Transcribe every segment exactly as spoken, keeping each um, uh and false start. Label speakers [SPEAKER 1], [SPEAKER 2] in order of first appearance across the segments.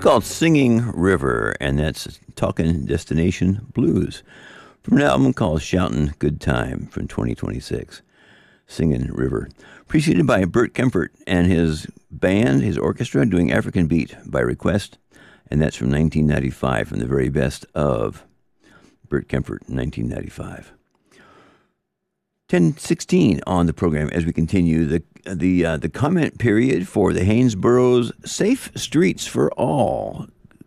[SPEAKER 1] called Singing River, and that's Talkin' Destination Blues from an album called Shoutin' Good Time from twenty twenty-six. Singing River. Preceded by Bert Kempfert and his band, his orchestra, doing African Beat by request, and that's from nineteen ninety-five, from the very best of Bert Kempfert, nineteen ninety-five. ten sixteen on the program as we continue the the uh, the comment period for the Haynesboro's Safe Streets for All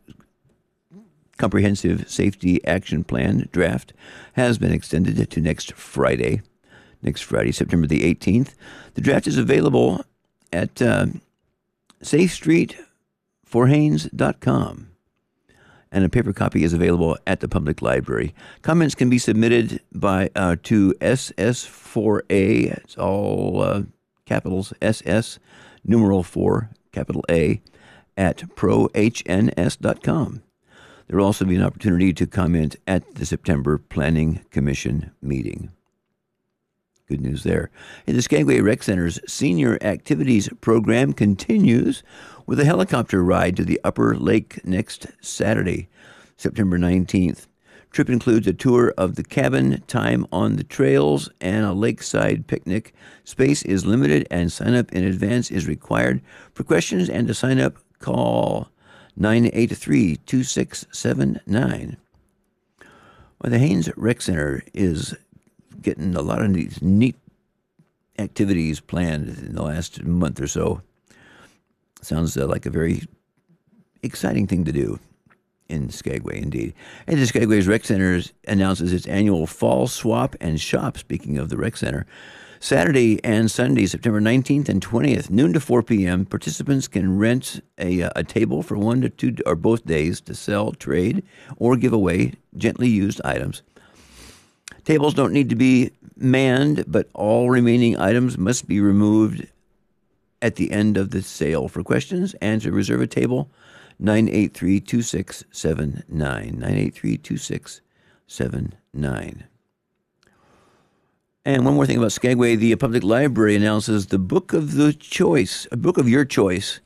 [SPEAKER 1] Comprehensive Safety Action Plan draft has been extended to next Friday, next Friday, September the eighteenth. The draft is available at uh, safe street for haynes dot com. And a paper copy is available at the public library. Comments can be submitted by uh, to S S four A, it's all uh, capitals, S S, numeral four, capital A, at pro h n s dot com. There will also be an opportunity to comment at the September Planning Commission meeting. Good news there. And the Skagway Rec Center's Senior Activities Program continues with a helicopter ride to the Upper Lake next Saturday, September nineteenth. Trip includes a tour of the cabin, time on the trails, and a lakeside picnic. Space is limited and sign up in advance is required. For questions and to sign up, call nine eight three, two six seven nine. Well, the Haines Rec Center is getting a lot of these neat activities planned in the last month or so. Sounds uh, like a very exciting thing to do in Skagway, indeed. And the Skagway's Rec Center announces its annual Fall Swap and Shop, speaking of the Rec Center. Saturday and Sunday, September nineteenth and twentieth, noon to four p.m., participants can rent a, a table for one to two or both days to sell, trade, or give away gently used items. Tables don't need to be manned, but all remaining items must be removed at the end of the sale. For questions and to reserve a table, nine eight three, two six seven nine. nine eight three, two six seven nine. And one more thing about Skagway, the public library announces the book of the choice, a book of your choice,